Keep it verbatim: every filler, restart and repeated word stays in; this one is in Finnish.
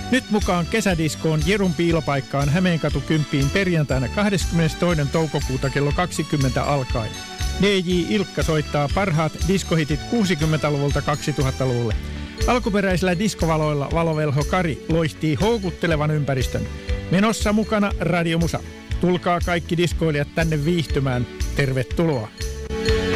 Nyt mukaan kesädiskoon Jerun piilopaikkaan Hämeenkatu kymppiin perjantaina kahdeskymmenestoinen toukokuuta kello kaksikymmentä alkaen. D J Ilkka soittaa parhaat diskohitit kuusikymmentäluvulta kaksituhattaluvulle. Alkuperäisillä diskovaloilla valovelho Kari loistii houkuttelevan ympäristön. Menossa mukana radiomusa. Tulkaa kaikki diskoilijat tänne viihtymään. Tervetuloa!